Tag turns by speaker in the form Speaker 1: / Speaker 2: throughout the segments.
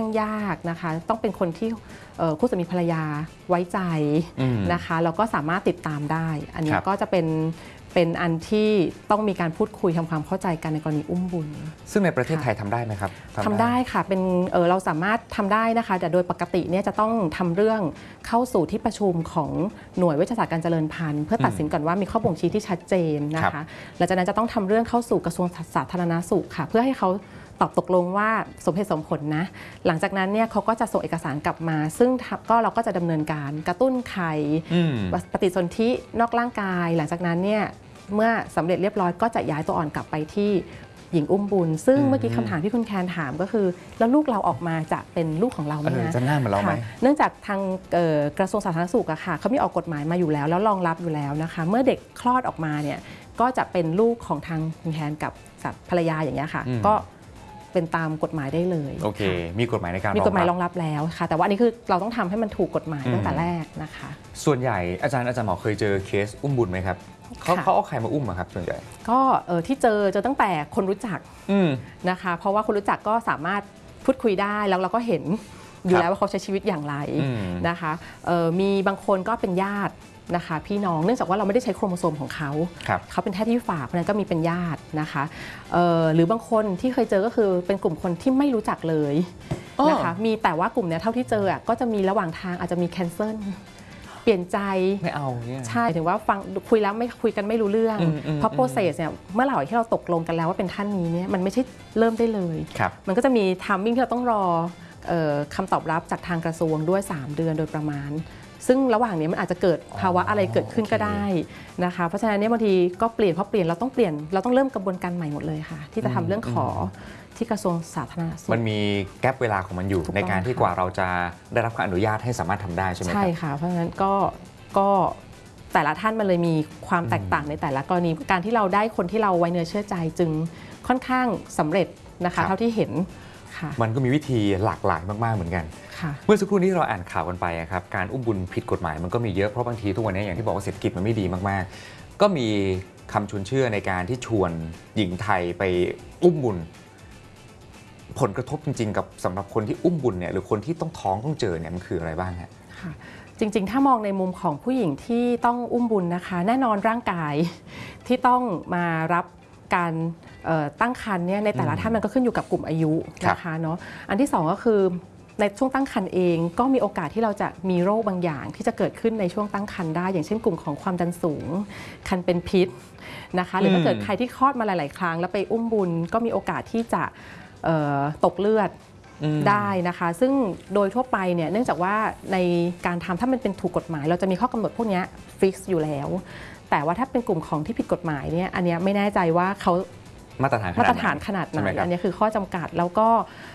Speaker 1: ยากนะคะต้องเป็นคนที่คู่สามีภรรยาไว้ใจนะคะแล้วก็สามารถติดตามได้อันนี้ก็จะเป็นอันที่ต้องมีการพูดคุยทำความเข้าใจกันในกรณีอุ้มบุญ
Speaker 2: ซึ่งในประเทศไทยทำได้ไหมครับ
Speaker 1: ทำได้ค่ะเป็นเราสามารถทำได้นะคะแต่โดยปกติเนี่ยจะต้องทำเรื่องเข้าสู่ที่ประชุมของหน่วยเวชศาสตร์การเจริญพันธุ์เพื่อตัดสินก่อนว่ามีข้อบ่งชี้ที่ชัดเจนนะคะหลังจากนั้นจะต้องทำเรื่องเข้าสู่กระทรวงสาธารณสุขค่ะเพื่อให้เขาตอบตกลงว่าสมเหตุสมผลนะหลังจากนั้นเนี่ยเขาก็จะส่งเอกสารกลับมาซึ่งเราก็จะดำเนินการกระตุ้นไข่ปฏิสนธินอกร่างกายหลังจากนั้นเนี่ยเมื่อสำเร็จเรียบร้อยก็จะย้ายตัวอ่อนกลับไปที่หญิงอุ้มบุญซึ่งเมื่อกี้คำถามที่คุณแคนถามก็คือแล้วลูกเราออกมาจะเป็นลูกของเราไหมนะ
Speaker 2: จะหน้าเหมือนเราไหม
Speaker 1: เนื่องจากทางกระทรวงสาธารณสุขอะค่ะเขามีออกกฎหมายมาอยู่แล้วรองรับอยู่แล้วนะคะเมื่อเด็กคลอดออกมาเนี่ยก็จะเป็นลูกของทางคุณแคนกับภรรยาอย่างเงี้ยค่ะก็เป็นตามกฎหมายได้เลย
Speaker 2: โอเคมีกฎหมายในการ
Speaker 1: มีกฎหมายรองรับแล้วค่ะแต่ว่าอันนี้คือเราต้องทำให้มันถูกกฎหมายตั้งแต่แรกนะคะ
Speaker 2: ส่วนใหญ่อาจารย์หมอเคยเจอเคสอุ้มบุญไหมครับเขาเอาใครมาอุ้มอะครับส่วนใหญ่
Speaker 1: ก็ที่เจอตั้งแต่คนรู้จักนะคะเพราะว่าคนรู้จักก็สามารถพูดคุยได้แล้วเราก็เห็นอยู่แล้วว่าเขาใช้ชีวิตอย่างไรนะคะมีบางคนก็เป็นญาตินะคะพี่น้องเนื่องจากว่าเราไม่ได้ใช้โครโมโซมของเขาเป็นแค่ที่ฝากเพราะนั้นก็มีเป็นญาตินะคะหรือบางคนที่เคยเจอก็คือเป็นกลุ่มคนที่ไม่รู้จักเลยนะคะมีแต่ว่ากลุ่มนี้เท่าที่เจอก็จะมีระหว่างทางอาจจะมีแคนเซิลเปลี่ยนใจ
Speaker 2: ไม่เอาเนี่ย
Speaker 1: ใช่ถึงว่าฟังคุยแล้วไม่คุยกันไม่รู้เรื่องเพราะโปรเซสเนี่ยเมื่อไหร่ที่เราตกลงกันแล้วว่าเป็นท่านนี้เนี่ยมันไม่ใช่เริ่มได้เลยมันก็จะมีไทมิ่งที่เราต้องรอคำตอบรับจากทางกระทรวงด้วย3เดือนโดยประมาณซึ่งระหว่างนี้มันอาจจะเกิดภาวะอะไรเกิดขึ้นก็ได้นะคะเพราะฉะนั้นเนี่ยบางทีก็เปลี่ยนเราต้องเริ่มกระบวนการใหม่หมดเลยค่ะที่จะทำเรื่องขอที่กระทรวงสาธารณสุข
Speaker 2: มันมีแกลบเวลาของมันอยู่ในการที่กว่าเราจะได้รับการอนุญาตให้สามารถทำได้ใช่ไหมครับ
Speaker 1: ใช่ค่ะเพราะฉะนั้นก็แต่ละท่านมันเลยมีความแตกต่างในแต่ละกรณีการที่เราได้คนที่เราไว้เนื้อเชื่อใจจึงค่อนข้างสำเร็จนะคะเท่าที่เห็น
Speaker 2: มันก็มีวิธีหลากหลายมากๆเหมือนกันเมื่อสักครู่นี้เราอ่านข่าวกันไปครับการอุ้มบุญผิดกฎหมายมันก็มีเยอะเพราะบางทีทุกวันนี้อย่างที่บอกว่าเศรษฐกิจมันไม่ดีมากๆก็มีคำชวนเชื่อในการที่ชวนหญิงไทยไปอุ้มบุญผลกระทบจริงๆกับสำหรับคนที่อุ้มบุญเนี่ยหรือคนที่ต้องท้องต้องเจอเนี่ยมันคืออะไรบ้าง
Speaker 1: ค่ะจริงๆถ้ามองในมุมของผู้หญิงที่ต้องอุ้มบุญนะคะแน่นอนร่างกายที่ต้องมารับการตั้งครรภ์เนี่ยในแต่ละท่านมันก็ขึ้นอยู่กับกลุ่มอายุนะคะเนาะอันที่2ก็คือในช่วงตั้งครรภ์เองก็มีโอกาสที่เราจะมีโรคบางอย่างที่จะเกิดขึ้นในช่วงตั้งครรภ์ได้อย่างเช่นกลุ่มของความดันสูงคันเป็นพิษนะคะหรือถ้าเกิดใครที่คลอดมาหลายๆครั้งแล้วไปอุ้มบุญก็มีโอกาสที่จะตกเลือดได้นะคะซึ่งโดยทั่วไปเนี่ยเนื่องจากว่าในการทำถ้ามันเป็นถูกกฎหมายเราจะมีข้อกำหนดพวกนี้ฟิกซ์อยู่แล้วแต่ว่าถ้าเป็นกลุ่มของที่ผิดกฎหมายเนี่ยอันนี้ไม่แน่ใจว่าเขา
Speaker 2: มาตรฐาน
Speaker 1: ขนาดไหนอันนี้คือข้อจำกัดแล้วก็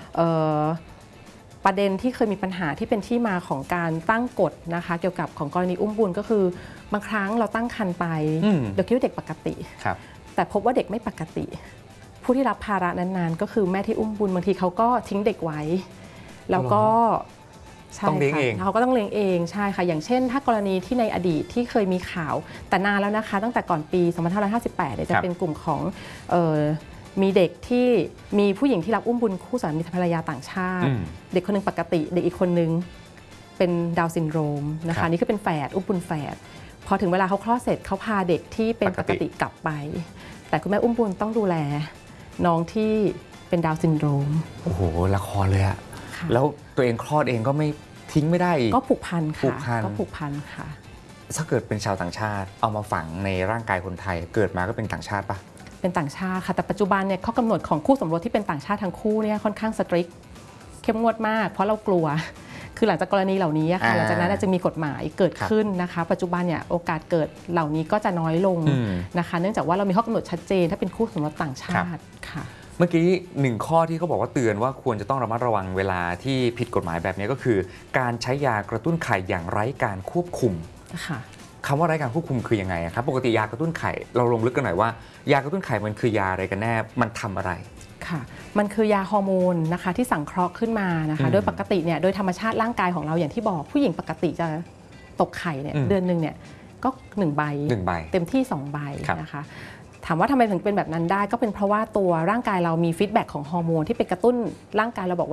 Speaker 1: ประเด็นที่เคยมีปัญหาที่เป็นที่มาของการตั้งกฎนะคะเกี่ยวกับของกรณีอุ้มบุญก็คือบางครั้งเราตั้งครรภ์ไปเดี๋ยวคิดว่าเด็กปกติแต่พบว่าเด็กไม่ปกติผู้ที่รับภาระนั้นๆก็คือแม่ที่อุ้มบุญบางทีเขาก็ทิ้งเด็กไว้แล้วก็
Speaker 2: ต้องเลี้ยงเอง
Speaker 1: เขาก็ต้องเลี้ยงเองใช่ค่ะอย่างเช่นถ้ากรณีที่ในอดีตที่เคยมีข่าวแต่นานแล้วนะคะตั้งแต่ก่อนปี2558เนี่ยจะเป็นกลุ่มของมีเด็กที่มีผู้หญิงที่รับอุ้มบุญคู่สามีภรรยาต่างชาติเด็กคนนึงปกติเด็กอีกคนนึงเป็นดาวน์ซินโดรมนะคะนี่คือเป็นแฝดอุ้มบุญแฝดพอถึงเวลาเขาคลอดเสร็จเขาพาเด็กที่เป็นปกติกลับไปแต่คุณแม่อุ้มบุญต้องดูแลน้องที่เป็นดาวน์ซินโดรม
Speaker 2: โอ้โหละครเลยอะแล้วตัวเองคลอดเองก็ไม่ทิ้งไม่ได้
Speaker 1: ก็ผูกพันค่ะก็ผูกพันค่ะ
Speaker 2: ถ้าเกิดเป็นชาวต่างชาติเอามาฝังในร่างกายคนไทยเกิดมาก็เป็นต่างชาติปะ
Speaker 1: เป็นต่างชาติค่ะแต่ปัจจุบันเนี่ยข้อกำหนดของคู่สมรสที่เป็นต่างชาติทั้งคู่เนี่ยค่อนข้างสตริกเข้มงวดมากเพราะเรากลัวคือหลังจากกรณีเหล่านี้ค่ะหลังจากนั้นจะมีกฎหมายเกิดขึ้นนะคะปัจจุบันเนี่ยโอกาสเกิดเหล่านี้ก็จะน้อยลงนะคะเนื่องจากว่าเรามีข้อกำหนดชัดเจนถ้าเป็นคู่สมรสต่างชาติค่ะ
Speaker 2: เมื่อกี้1ข้อที่เขาบอกว่าเตือนว่าควรจะต้องระมัดระวังเวลาที่ผิดกฎหมายแบบนี้ก็คือการใช้ยากระตุ้นไข่อย่างไร้การควบคุมคำว่าไร้การควบคุมคือยังไงครับปกติยากระตุ้นไข่เราลงลึกกันหน่อยว่ายากระตุ้นไข่มันคือยาอะไรกันแน่มันทำอะไร
Speaker 1: ค่ะมันคือยาฮอร์โมนนะคะที่สังเคราะห์ขึ้นมานะคะโดยปกติเนี่ยโดยธรรมชาติร่างกายของเราอย่างที่บอกผู้หญิงปกติจะตกไข่เนี่ยเดือนหนึ่งเนี่ยก็1 ใบเต็มที่2 ใบนะคะถามว่าทำไมถึงเป็นแบบนั้นได้ก็เป็นเพราะว่าตัวร่างกายเรามีฟีดแบ็กของฮอร์โมนที่ไปกระตุ้นร่างกายเราบอกว่า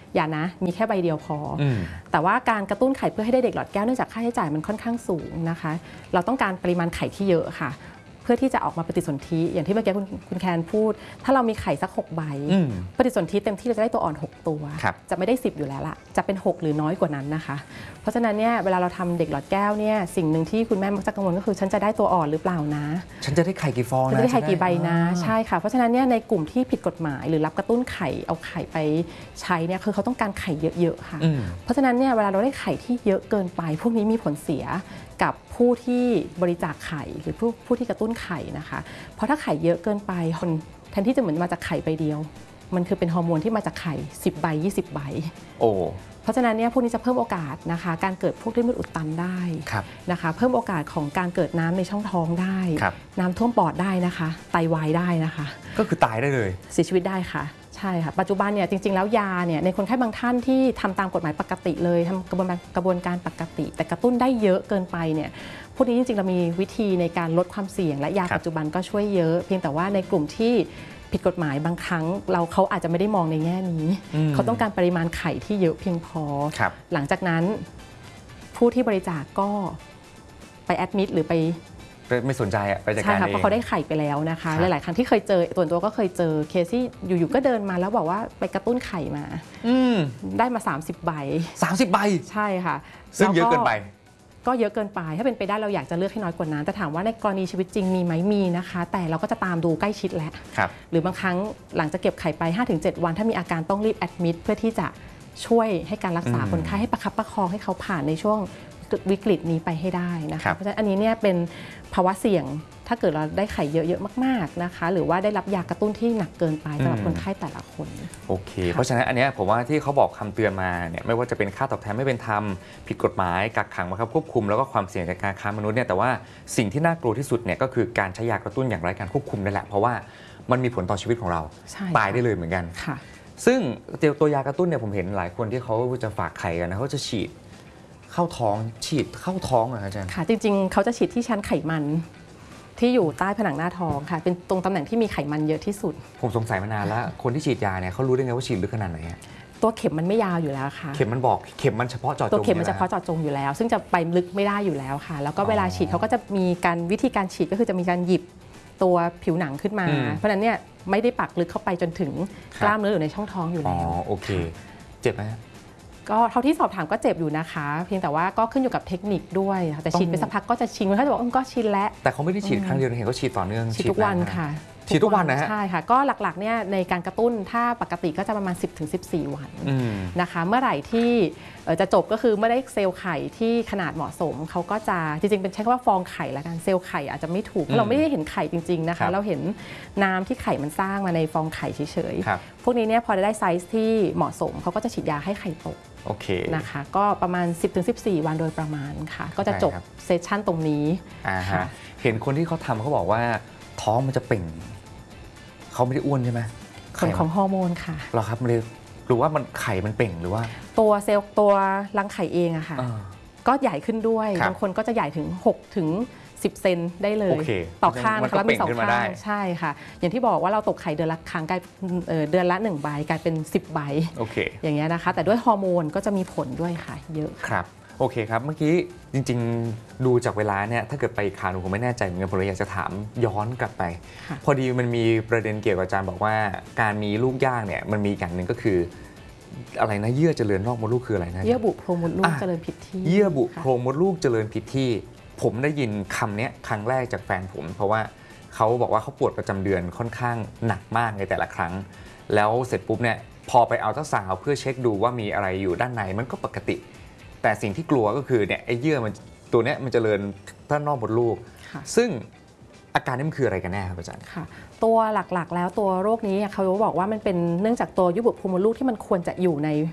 Speaker 1: อย่านะมีแค่ใบเดียวพอแต่ว่าการกระตุ้นไข่เพื่อให้ได้เด็กหลอดแก้วเนื่องจากค่าใช้จ่ายมันค่อนข้างสูงนะคะเราต้องการปริมาณไข่ที่เยอะค่ะเพื่อที่จะออกมาปฏิสนธิอย่างที่เมื่อกี้คุณแคนพูดถ้าเรามีไข่สัก6ใบปฏิสนธิเต็มที่เราจะได้ตัวอ่อน6ตัวจะไม่ได้10อยู่แล้วล่ะจะเป็น6หรือน้อยกว่านั้นนะคะเพราะฉะนั้นเนี่ยเวลาเราทำเด็กหลอดแก้วเนี่ยสิ่งหนึ่งที่คุณแม่มักจะกังวลก็คือฉันจะได้ตัวอ่อนหรือเปล่านะ
Speaker 2: ฉันจะได้ไข่กี่ฟองนะ
Speaker 1: จะได้ไข่กี่ใบนะใช่ค่ะเพราะฉะนั้นเนี่ยในกลุ่มที่ผิดกฎหมายหรือรับกระตุ้นไข่เอาไข่ไปใช้เนี่ยคือเขาต้องการไข่เยอะๆค่ะเพราะฉะนั้นเนี่ยเวลาเราได้ไข่ที่เยอะเกินไปพวกนี้มีผลเสียกับผู้ที่บริจาคไข่หรือผู้ที่กระตุ้นไข่นะคะเพราะถ้าไข่เยอะเกินไปคนแทนที่จะเหมือนมาจากไข่ใบเดียวมันคือเป็นฮอร์โมนที่มาจากไข่10 ใบ 20 ใบ
Speaker 2: โอ้
Speaker 1: เพราะฉะนั้นเนี่ยพวกนี้จะเพิ่มโอกาสนะคะการเกิดพวกริ่มเลือดอุดตันได้นะคะเพิ่มโอกาสของการเกิดน้ำในช่องท้องได้น้ำท่วมปอดได้นะคะไตวายได้นะคะ
Speaker 2: ก็คือตายได้เลย
Speaker 1: เสียชีวิตได้ค่ะใช่ค่ะปัจจุบันเนี่ยจริงๆแล้วยาเนี่ยในคนไข้บางท่านที่ทำตามกฎหมายปกติเลยทำกระบวนการปกติแต่กระตุ้นได้เยอะเกินไปเนี่ยพวกนี้จริงๆเรามีวิธีในการลดความเสี่ยงและยาปัจจุบันก็ช่วยเยอะเพียงแต่ว่าในกลุ่มที่ผิดกฎหมายบางครั้งเขาอาจจะไม่ได้มองในแง่นี้เขาต้องการปริมาณไข่ที่เยอะเพียงพอหลังจากนั้นผู้ที่บริจาคก็ไปแอดมิดหรือไป
Speaker 2: ไม่สนใจไปจัดการเอง
Speaker 1: ใช่ค่ะเพราะเขาได้ไข่ไปแล้วนะคะหลายๆครั้งที่เคยเจอตัวก็เคยเจอเคสที่อยู่ๆก็เดินมาแล้วบอกว่าไปกระตุ้นไข่มาได้มา30 ใบ
Speaker 2: 30 ใบ
Speaker 1: ใช่ค่ะ
Speaker 2: ซึ่งเยอะเกินไป
Speaker 1: ก็เยอะเกินไปถ้าเป็นไปได้เราอยากจะเลือกให้น้อยกว่านั้นแต่ถามว่าในกรณีชีวิตจริงมีไหมมีนะคะแต่เราก็จะตามดูใกล้ชิดแหละหรือบางครั้งหลังจากเก็บไข่ไป 5-7 วันถ้ามีอาการต้องรีบแอดมิดเพื่อที่จะช่วยให้การรักษาคนไข้ให้ประคับประคองให้เขาผ่านในช่วงวิกฤตนี้ไปให้ได้นะคะเพราะฉะนั้นอันนี้เนี่ยเป็นภาวะเสี่ยงถ้าเกิดเราได้ไข่เยอะๆมากๆนะคะหรือว่าได้รับยากระตุ้นที่หนักเกินไปสำหรับคนไข้แต่ละคน
Speaker 2: โอเคเพราะฉะนั้นอันนี้ผมว่าที่เขาบอกคำเตือนมาเนี่ยไม่ว่าจะเป็นค่าตอบแทนไม่เป็นธรรมผิดกฎหมายกักขังบังคับควบคุมแล้วก็ความเสี่ยงจากการค้ามนุษย์เนี่ยแต่ว่าสิ่งที่น่ากลัวที่สุดเนี่ยก็คือการใช้ยากระตุ้นอย่างไร้การควบคุมนั่นแหละเพราะว่ามันมีผลต่อชีวิตของเราตายได้เลยเหมือนกันซึ่งตัวยากระตุ้นเนี่ยผมเห็นหลายคนที่เขาจะฝากไข่กันนะเขาจะฉีดเข้าท้องฉีดเข้าท้องเหรออาจารย์
Speaker 1: ค่ะจริงๆเขาจะฉีดที่ชั้นไขมันที่อยู่ใต้ผนังหน้าท้องค่ะเป็นตรงตำแหน่งที่มีไขมันเยอะที่สุด
Speaker 2: ผมสงสัยมานานแล้วคนที่ฉีดยาเนี่ยเขารู้ได้ไงว่าฉีดลึกขนาดไหน
Speaker 1: ตัวเข็มมันไม่ยาวอยู่แล้วค่ะ
Speaker 2: เข็มมันบอกเข็มมันเฉพาะเจาะจง
Speaker 1: ตัวเข็มมันเฉพาะเจาะจงอยู่แล้วซึ่งจะไปลึกไม่ได้อยู่แล้วค่ะแล้วก็เวลาฉีดเขาก็จะมีการวิธีการฉีดก็คือจะมีการหยิบตัวผิวหนังขึ้นมาเพราะฉะนั้นเนี่ยไม่ได้ปักลึกเข้าไปจนถึงกล้ามเนื้ออยู่ในช่องท้องอยู่แล้ว
Speaker 2: โอเคเจ็บไหม
Speaker 1: ก็เท่าที่สอบถามก็เจ็บอยู่นะคะเพียงแต่ว่าก็ขึ้นอยู่กับเทคนิคด้วยแต่ฉีดไปสักพักก็จะชินเขาจะบอกก็ชินแล้ว
Speaker 2: แต่เขาไม่ได้ฉีดครั้งเดียวเห็นเขาฉีดต่อเนื่อง
Speaker 1: ฉีดทุกวันค่ะ
Speaker 2: ฉีดทุกวันนะฮะ
Speaker 1: ใช่ค่ะก็หลักๆเนี่ยในการกระตุ้นถ้าปกติก็จะประมาณ 10-14 วันนะคะเมื่อไหร่ที่จะจบก็คือเมื่อได้เซลล์ไข่ที่ขนาดเหมาะสมเขาก็จะจริงๆเป็นใช้คำว่าฟองไข่ละกันเซลล์ไข่อาจจะไม่ถูกเพราะเราไม่ได้เห็นไข่จริงๆนะคะเราเห็นน้ำที่ไข่มันสร้างมาในฟองไข่เฉยๆพวกนี้เนี่ยพอได้ไซส์ที่เหมาะสมเขาก็จะฉีดยาให้ไข่ตกนะคะก็ประมาณ 10-14 วันโดยประมาณค่ะก็จะจบเซสชั่นตรงนี้
Speaker 2: เห็นคนที่เขาทำเขาบอกว่าท้องมันจะเป่งเขาไม่ได้อ้วนใช่ไหม
Speaker 1: ผลของฮอร์โมนค่ะ
Speaker 2: หรอครับมันหรือว่ามันไข่มันเป่งหรือว่า
Speaker 1: ตัวเซลล์ตัวรังไข่เองอะค่ะก็ใหญ่ขึ้นด้วยบางคนก็จะใหญ่ถึง6-10 เซนได้เลยต่อข้างแล้วมี2ข้างใช่ค่ะอย่างที่บอกว่าเราตกไข่เดือนละครั้งกลายเดือนละ1 ใบกลายเป็น10 ใบอย่างเงี้ยนะคะแต่ด้วยฮอร์โมนก็จะมีผลด้วยค่ะเยอะ
Speaker 2: ครับโอเคครับเมื่อกี้จริงๆดูจากเวลาเนี่ยถ้าเกิดไปคาหนูผมไม่แน่ใจเหมือนกันผมเลยอยากจะถามย้อนกลับไปพอดีมันมีประเด็นเกี่ยวกับอาจารย์บอกว่าการมีลูกยากเนี่ยมันมีอย่างหนึ่งก็คืออะไรนะเยื่อเจริญนอกมดลูกคืออะไรนะ
Speaker 1: เยื่อบุโพรงมดลูกเจริญผิดที่
Speaker 2: เยื่อบุโพรงมดลูกเจริญผิดที่ผมได้ยินคำนี้ครั้งแรกจากแฟนผมเพราะว่าเขาบอกว่าเขาปวดประจำเดือนค่อนข้างหนักมากในแต่ละครั้งแล้วเสร็จปุ๊บเนี่ยพอไปเอาเจ้าสาวเพื่อเช็คดูว่ามีอะไรอยู่ด้านในมันก็ปกติแต่สิ่งที่กลัวก็คือเนี่ยไอ้เยื่อมันตัวนี้มันเจริญด้านนอกมดลูกซึ่งอาการนี้มันคืออะไรกันแน่ครับอาจารย์
Speaker 1: ค่ะตัวหลักๆแล้วตัวโรคนี้เขาบอกว่ามันเป็นเนื่องจากตัวยุบบุโพรงมดลูกที่มันควรจะอยู่ใน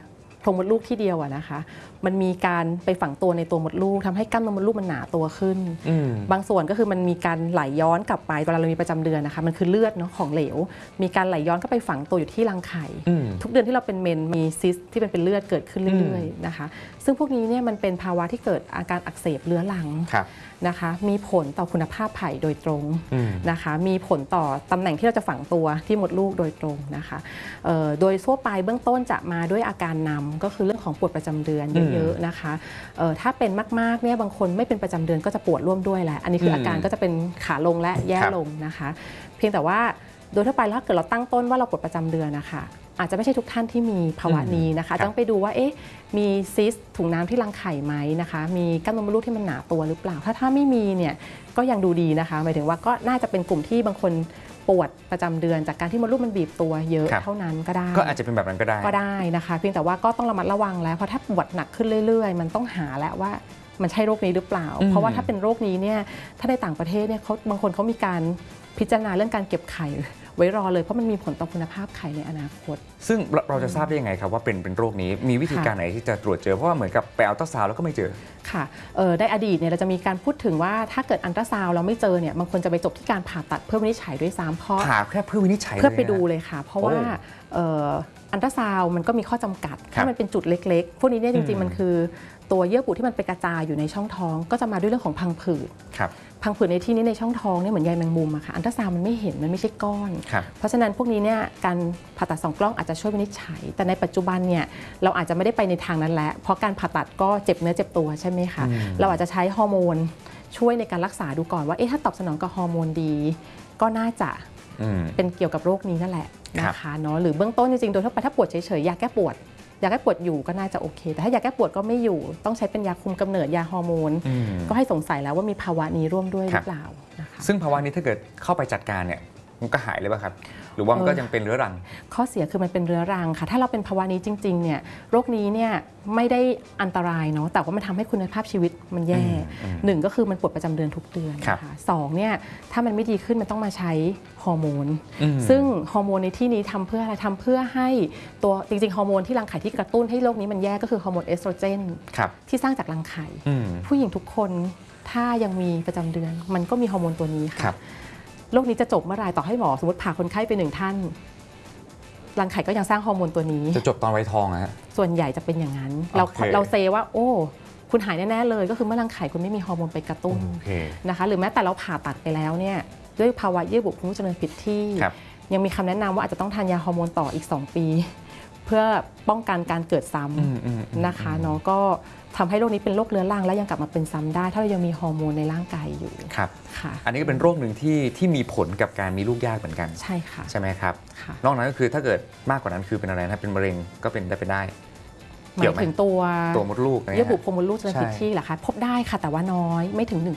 Speaker 1: พรงมดลูกที่เดียวนะคะมันมีการไปฝังตัวในตัวมดลูกทำให้กล้ามเนื้อมดลูกมันหนาตัวขึ้นบางส่วนก็คือมันมีการไหลย้อนกลับไปเวลาเรามีประจำเดือนนะคะมันคือเลือดเนาะของเหลวมีการไหลย้อนก็ไปฝังตัวอยู่ที่รังไข่ทุกเดือนที่เราเป็นเมนมีซิสที่เป็นเลือดเกิดขึ้นเรื่อยๆนะคะซึ่งพวกนี้เนี่ยมันเป็นภาวะที่เกิดอาการอักเสบเรื้อรังนะคะมีผลต่อคุณภาพไผ่โดยตรงนะคะมีผลต่อตำแหน่งที่เราจะฝังตัวที่มดลูกโดยตรงนะคะโดยทั่วไปเบื้องต้นจะมาด้วยอาการนำก็คือเรื่องของปวดประจำเดือนเยอะๆนะคะถ้าเป็นมากๆเนี่ยบางคนไม่เป็นประจำเดือนก็จะปวดร่วมด้วยแหละอันนี้คืออาการก็จะเป็นขาลงและแย่ลงนะคะเพียงแต่ว่าโดยทั่วไปแล้วเกิดเราตั้งต้นว่าเราปวดประจำเดือนนะคะอาจจะไม่ใช่ทุกท่านที่มีภาวะนี้นะคะต้องไปดูว่ามีซิสถุงน้ำที่รังไข่ไหมนะคะมีกล้ามเนื้อมดลูกที่มันหนาตัวหรือเปล่าถ้าไม่มีเนี่ยก็ยังดูดีนะคะหมายถึงว่าก็น่าจะเป็นกลุ่มที่บางคนปวดประจำเดือนจากการที่มดลูกมันบีบตัวเยอะเท่านั้นก็ได้
Speaker 2: ก็อาจจะเป็นแบบนั้นก็
Speaker 1: ได้นะคะเพียงแต่ว่าก็ต้องระมัดระวังแล้วเพราะถ้าปวดหนักขึ้นเรื่อยๆมันต้องหาแล้วว่ามันใช่โรคนี้หรือเปล่าเพราะว่าถ้าเป็นโรคนี้เนี่ยถ้าในต่างประเทศเนี่ยบางคนเขามีการพิจารณาเรื่องการเก็บไข่ไว้รอเลยเพราะมันมีผลต่อคุณภาพไข่ในอนาคต
Speaker 2: ซึ่งเราจะทราบได้ยังไงครับว่าเป็นโรคนี้มีวิธีการไหนที่จะตรวจเจอเพราะว่าเหมือนกับไปอัลตราซาวด์แล้วก็ไม่เจอ
Speaker 1: ค่ะในอดีตเนี่ยเราจะมีการพูดถึงว่าถ้าเกิดอัลตราซาวด์เราไม่เจอเนี่ยบางคนจะไปจบที่การผ่าตัดเพื่อวินิจฉัยด้วยซ้ำเพราะ
Speaker 2: ผ่าแค่เพื่อวินิจฉัย
Speaker 1: เพื่อไปดูเลยค่ะเพราะว่าอัลตราซาวด์มันก็มีข้อจำกัดถ้ามันเป็นจุดเล็กๆพวกนี้เนี่ยจริงๆมันคือตัวเยื่อบุที่มันไปกระจายอยู่ในช่องท้องก็จะมาด้วยเรื่องของพังผืดพังผืดในที่นี้ในช่องท้องเนี่ยเหมือนใยแมงมุมอะค่ะอัลตราซาวด์มันไม่เห็นมันไม่ใช่ก้อนเพราะฉะนั้นพวกนี้เนี่ยการผ่าตัด2 กล้องอาจจะช่วยวินิจฉัยแต่ในปัจจุบันเนี่ยเราอาจจะไม่ได้ไปในทางนั้นแล้วเพราะการผ่าตัดก็เจ็บเนื้อเจ็บตัวใช่ไหมคะเราอาจจะใช้ฮอร์โมนช่วยในการรักษาดูก่อนว่าถ้าตอบสนองกับฮอร์โมนดีก็น่าจะเป็นเกี่ยวกับโรคนี้นั่นแหละนะคะเนาะหรือเบื้องต้นจริงๆโดยทั่วไปถ้าปวดเฉยๆยาแก้ปวดอยู่ก็น่าจะโอเคแต่ถ้ายาแก้ปวดก็ไม่อยู่ต้องใช้เป็นยาคุมกำเนิดยาฮอร์โมนก็ให้สงสัยแล้วว่ามีภาวะนี้ร่วมด้วยหรือเปล่านะคะ
Speaker 2: ซึ่งภาวะนี้ถ้าเกิดเข้าไปจัดการเนี่ยมันก็หายเลยป่ะครับหรือว่ามันก็ยังเป็นเรื้อรัง
Speaker 1: ข้อเสียคือมันเป็นเรื้อรังค่ะถ้าเราเป็นภาวะนี้จริงๆเนี่ยโรคนี้เนี่ยไม่ได้อันตรายเนาะแต่ว่ามันทำให้คุณภาพชีวิตมันแย่1ก็คือมันปวดประจำเดือนทุกเดือนนะคะ2เนี่ยถ้ามันไม่ดีขึ้นมันต้องมาใช้ฮอร์โมนซึ่งฮอร์โมนในที่นี้ทำเพื่ออะไรทำเพื่อให้ตัวจริงๆฮอร์โมนที่รังไข่ที่กระตุ้นให้โรคนี้มันแย่ก็คือฮอร์โมนเอสโตรเจนที่สร้างจากรังไข่ผู้หญิงทุกคนถ้ายังมีประจำเดือนมันก็มีฮอร์โมนตัวนี้ค่ะโรคนี้จะจบเมื่อไรต่อให้หมอสมมติผ่าคนไข้ไป1 ท่านรังไข่ก็ยังสร้างฮอร์โมนตัวนี้
Speaker 2: จะจบตอนไวทองฮะ
Speaker 1: ส่วนใหญ่จะเป็นอย่างนั้นเราเซว่าโอ้คุณหายแน่ๆเลยก็คือเมื่อรังไข่คุณไม่มีฮอร์โมนไปกระตุ้นนะคะหรือแม้แต่เราผ่าตัดไปแล้วเนี่ยด้วยภาวะเยื่อบุโพรงมดลูกเจริญผิดที่ยังมีคำแนะนำว่าอาจจะต้องทานยาฮอร์โมนต่ออีก2 ปีเพื่อป้องกันการเกิดซ้ำนะคะเนาะก็ทำให้โรคนี้เป็นโรคเรื้อรังและยังกลับมาเป็นซ้ำได้ถ้าเรายังมีฮอร์โมนในร่างกายอยู่
Speaker 2: ครับค่ะอันนี้ก็เป็นโรคหนึ่งที่มีผลกับการมีลูกยากเหมือนกัน
Speaker 1: ใช่ค่ะ
Speaker 2: ใช่ไหมครับนอกนั้นก็คือถ้าเกิดมากกว่านั้นคือเป็นอะไรนะเป็นมะเร็งก็เป็นได้
Speaker 1: หมายถึงตัว
Speaker 2: มดลูก
Speaker 1: เยื่อบุโพรงมดลูกเจริญผิดที่เหรอคะพบได้ค่ะแต่ว่าน้อยไม่ถึง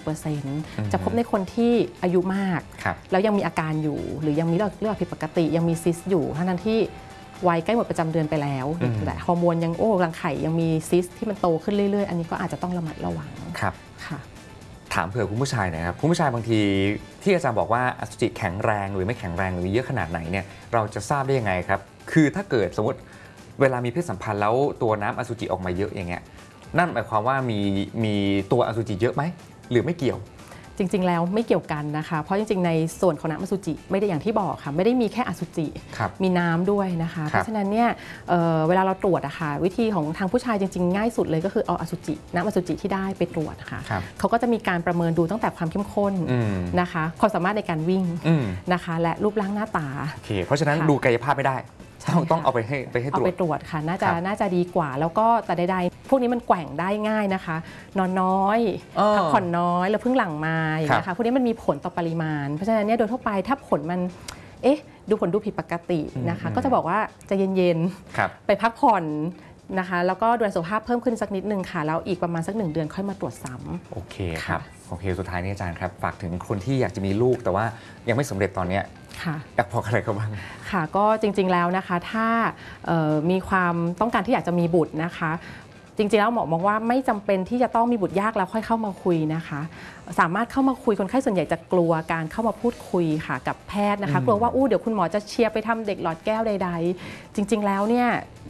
Speaker 1: 1% จะพบในคนที่อายุมากแล้วยังมีอาการอยู่หรือยังมีเลือดผิดปกติยังมีซิสอยู่ทั้งที่วัยใกล้หมดประจำเดือนไปแล้วแต่ฮอร์โมนยังรังไข่ยังมีซิสที่มันโตขึ้นเรื่อยๆอันนี้ก็อาจจะต้องระมัดระวัง
Speaker 2: ครับค่ะถามเผื่อคุณผู้ชายนะครับคุณผู้ชายบางทีที่อาจารย์บอกว่าอสุจิแข็งแรงหรือไม่แข็งแรงหรือเยอะขนาดไหนเนี่ยเราจะทราบได้ยังไงครับคือถ้าเกิดสมมติเวลามีเพศสัมพันธ์แล้วตัวน้ำอสุจิออกมาเยอะอย่างเงี้ยนั่นหมายความว่ามีตัวอสุจิเยอะไหมหรือไม่เกี่ยว
Speaker 1: จริงๆแล้วไม่เกี่ยวกันนะคะเพราะจริงๆในส่วนของน้ำอสุจิไม่ได้อย่างที่บอกค่ะไม่ได้มีแค่อสุจิมีน้ำด้วยนะคะเพราะฉะนั้นเนี่ยเวลาเราตรวจอะค่ะวิธีของทางผู้ชายจริงๆง่ายสุดเลยก็คือเอาอสุจิน้ำอสุจิที่ได้ไปตรวจค่ะเขาก็จะมีการประเมินดูตั้งแต่ความเข้มข้นนะคะความสามารถในการวิ่งนะคะและรูปร่างหน้าตา
Speaker 2: โอเคเพราะฉะนั้นดูกายภาพไม่ได้ต้องเอาไปให้ตรวจ
Speaker 1: เอาไปตรวจค่ะน่าจะดีกว่าแล้วก็แต่ใดๆพวกนี้มันแกว่งได้ง่ายนะคะนอนน้อยพักผ่อนน้อยแล้วเพิ่งหลังมาอย่างนี้ค่ะพวกนี้มันมีผลต่อปริมาณเพราะฉะนั้นเนี่ยโดยทั่วไปถ้าผลมันดูผลดูผิดปกตินะคะก็จะบอกว่าจะเย็นๆไปพักผ่อนนะคะแล้วก็ดูแลสุขภาพเพิ่มขึ้นสักนิดนึงค่ะแล้วอีกประมาณสัก1 เดือนค่อยมาตรวจซ้ำ
Speaker 2: โอเคครับโอเคสุดท้ายนี้อาจารย์ครับฝากถึงคนที่อยากจะมีลูกแต่ว่ายังไม่สำเร็จตอนนี้อยากบอกอะไรเขาบ้าง
Speaker 1: ค่ะก็จริงๆแล้วนะคะถ้ามีความต้องการที่อยากจะมีบุตรนะคะจริงๆแล้วหมอมองว่าไม่จำเป็นที่จะต้องมีบุตรยากแล้วค่อยเข้ามาคุยนะคะสามารถเข้ามาคุยคนไข้ส่วนใหญ่จะกลัวการเข้ามาพูดคุยค่ะกับแพทย์นะคะกลัวว่าเดี๋ยวคุณหมอจะเชียร์ไปทำเด็กหลอดแก้วใดๆจริงๆแล้วเนี่ย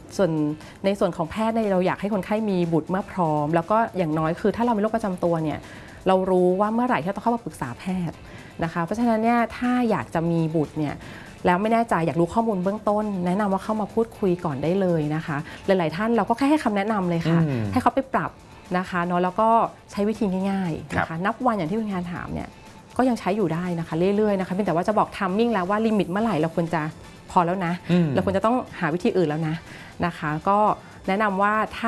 Speaker 1: ส่วนในส่วนของแพทย์เนี่ยเราอยากให้คนไข้มีบุตรเมื่อพร้อมแล้วก็อย่างน้อยคือถ้าเรามีโรคประจำตัวเนี่ยเรารู้ว่าเมื่อไหร่ที่เราต้องเข้ามาปรึกษาแพทย์นะคะเพราะฉะนั้นเนี่ยถ้าอยากจะมีบุตรเนี่ยแล้วไม่แน่ใจอยากรู้ข้อมูลเบื้องต้นแนะนำว่าเข้ามาพูดคุยก่อนได้เลยนะคะหลายๆท่านเราก็แค่ให้คำแนะนำเลยค่ะให้เขาไปปรับนะคะเนาะแล้วก็ใช้วิธีง่ายๆนะคะนับวันอย่างที่คุณงานถามเนี่ยก็ยังใช้อยู่ได้นะคะเรื่อยๆนะคะเพียงแต่ว่าจะบอกทัมมิ่งแล้วว่าลิมิตเมื่อไหร่เราควรจะพอแล้วนะเราควรจะต้องหาวิธีอื่นแล้วนะคะก็แนะนำว่าถ้า